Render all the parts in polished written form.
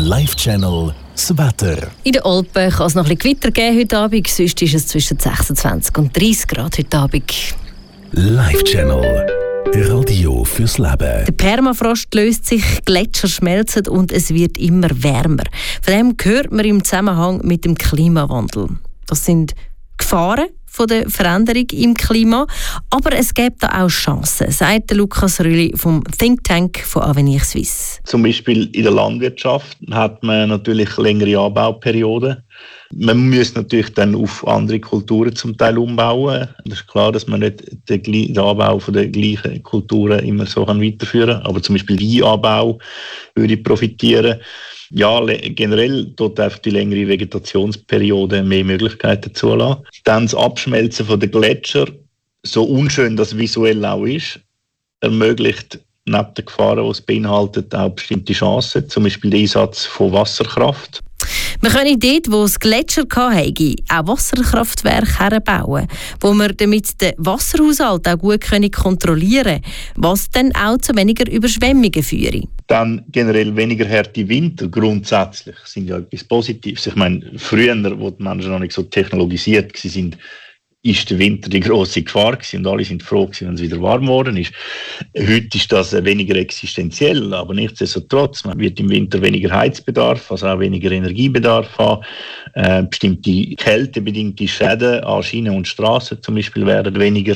Live-Channel das Wetter. In den Alpen kann es noch ein bisschen Gewitter geben heute Abend, sonst ist es zwischen 26 und 30 Grad heute Abend. Live-Channel. Radio fürs Leben. Der Permafrost löst sich, Gletscher schmelzen und es wird immer wärmer. Von dem hört man im Zusammenhang mit dem Klimawandel. Das sind Gefahren von der Veränderung im Klima, aber es gibt da auch Chancen, sagt Lukas Rüli vom Think Tank von Avenir Suisse. Zum Beispiel in der Landwirtschaft hat man natürlich längere Anbauperioden. Man muss natürlich dann auf andere Kulturen zum Teil umbauen. Das ist klar, dass man nicht den Anbau von der gleichen Kulturen immer so weiterführen kann. Aber zum Beispiel Weinanbau würde profitieren. Ja, generell dort einfach die längere Vegetationsperiode mehr Möglichkeiten zulassen. Dann das Abschmelzen von der Gletscher, so unschön das visuell auch ist, ermöglicht neben den Gefahren, die es beinhaltet, auch bestimmte Chancen, zum Beispiel den Einsatz von Wasserkraft. Wir können dort, wo es Gletscher hatte, auch Wasserkraftwerke herbauen, wo wir damit den Wasserhaushalt auch gut kontrollieren können, was dann auch zu weniger Überschwemmungen führt. Dann generell weniger harte Winter grundsätzlich sind ja etwas Positives. Ich meine, früher, wo die Menschen noch nicht so technologisiert waren, ist der Winter die grosse Gefahr gewesen und alle sind froh gewesen, wenn es wieder warm geworden ist. Heute ist das weniger existenziell, aber nichtsdestotrotz, man wird im Winter weniger Heizbedarf, also auch weniger Energiebedarf haben. Bestimmte kältebedingte Schäden an Schienen und Straßen zum Beispiel werden weniger.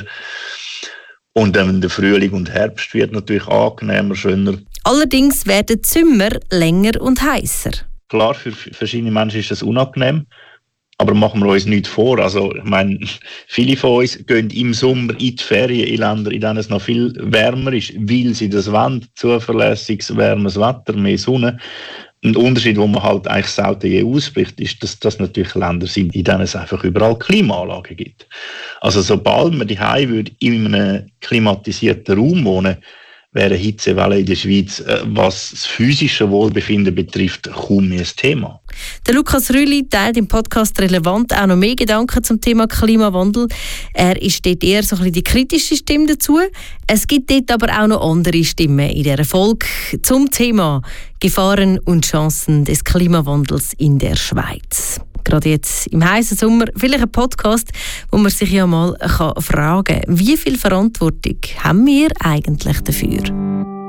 Und dann der Frühling und Herbst wird natürlich angenehmer, schöner. Allerdings werden die Sommer länger und heißer. Klar, für verschiedene Menschen ist das unangenehm. Aber machen wir uns nichts vor. Also, ich meine, viele von uns gehen im Sommer in die Ferien in Länder, in denen es noch viel wärmer ist, weil sie das wollen. Zuverlässiges, wärmes Wetter, mehr Sonne. Ein Unterschied, den man halt eigentlich selten je ausspricht, ist, dass das natürlich Länder sind, in denen es einfach überall Klimaanlagen gibt. Also, sobald man daheim in einem klimatisierten Raum wohnen, wäre Hitzewelle in der Schweiz, was das physische Wohlbefinden betrifft, kaum mehr ein Thema. Der Lukas Rüli teilt im Podcast «Relevant» auch noch mehr Gedanken zum Thema Klimawandel. Er ist dort eher so ein bisschen die kritische Stimme dazu. Es gibt dort aber auch noch andere Stimmen in dieser Folge zum Thema Gefahren und Chancen des Klimawandels in der Schweiz. Gerade jetzt im heißen Sommer vielleicht ein Podcast, wo man sich ja mal fragen kann, wie viel Verantwortung haben wir eigentlich dafür?